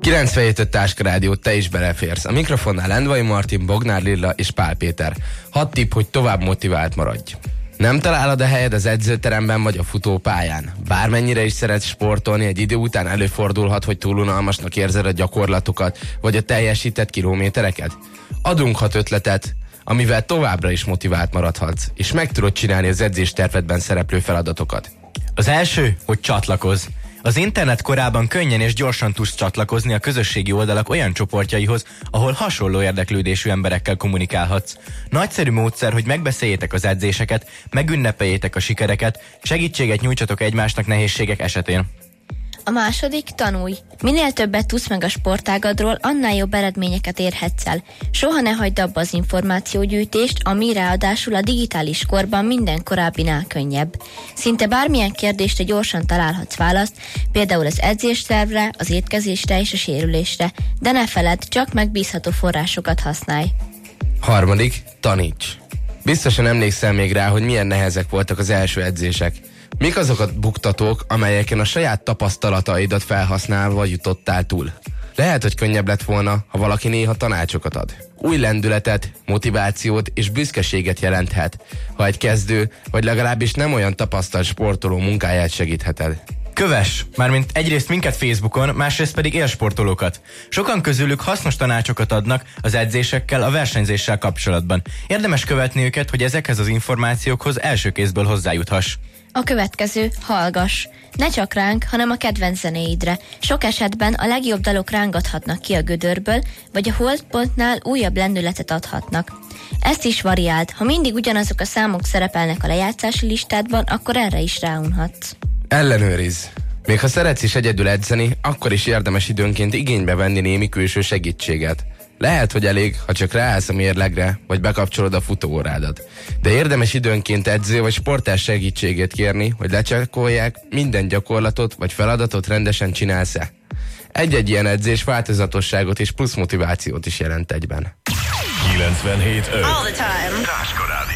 97.5 Táska Rádió, te is beleférsz. A mikrofonnál Lendvai Martin, Bognár Lilla és Pál Péter. 6 tipp, hogy tovább motivált maradj. Nem találod a helyed az edzőteremben vagy a futópályán? Bármennyire is szeretsz sportolni, egy idő után előfordulhat, hogy túl unalmasnak érzed a gyakorlatokat, vagy a teljesített kilométereket? Adunk 6 ötletet, amivel továbbra is motivált maradhatsz, és meg tudod csinálni az edzéstervedben szereplő feladatokat. Az első, hogy csatlakozz. Az internet korában könnyen és gyorsan tudsz csatlakozni a közösségi oldalak olyan csoportjaihoz, ahol hasonló érdeklődésű emberekkel kommunikálhatsz. Nagyszerű módszer, hogy megbeszéljétek az edzéseket, megünnepeljétek a sikereket, segítséget nyújtsatok egymásnak nehézségek esetén. A második, tanulj. Minél többet tudsz meg a sportágadról, annál jobb eredményeket érhetsz el. Soha ne hagyd abba az információgyűjtést, ami ráadásul a digitális korban minden korábbinál könnyebb. Szinte bármilyen kérdésre gyorsan találhatsz választ, például az edzéstervre, az étkezésre és a sérülésre, de ne feledd, csak megbízható forrásokat használj. Harmadik, taníts. Biztosan emlékszel még rá, hogy milyen nehezek voltak az első edzések. Mik azok a buktatók, amelyeken a saját tapasztalataidat felhasználva jutottál túl? Lehet, hogy könnyebb lett volna, ha valaki néha tanácsokat ad. Új lendületet, motivációt és büszkeséget jelenthet, ha egy kezdő, vagy legalábbis nem olyan tapasztalt sportoló munkáját segítheted. Kövess! Mármint egyrészt minket Facebookon, másrészt pedig élsportolókat. Sokan közülük hasznos tanácsokat adnak az edzésekkel, a versenyzéssel kapcsolatban. Érdemes követni őket, hogy ezekhez az információkhoz első kézből hozzájuthass. A következő, hallgass. Ne csak ránk, hanem a kedvenc zenéidre. Sok esetben a legjobb dalok rángathatnak ki a gödörből, vagy a holdpontnál újabb lendületet adhatnak. Ezt is variáld, ha mindig ugyanazok a számok szerepelnek a lejátszási listádban, akkor erre is ráunhatsz. Ellenőrizz! Még ha szeretsz is egyedül edzeni, akkor is érdemes időnként igénybe venni némi külső segítséget. Lehet, hogy elég, ha csak ráállsz a mérlegre, vagy bekapcsolod a futóórádat. De érdemes időnként edző vagy sportás segítségét kérni, hogy lecsekkolják, minden gyakorlatot vagy feladatot rendesen csinálsz-e. Egy-egy ilyen edzés változatosságot és plusz motivációt is jelent egyben. 97.5 Táska Rádió.